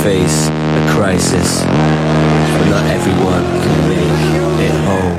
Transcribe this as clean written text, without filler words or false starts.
face a crisis, but not everyone can make it home.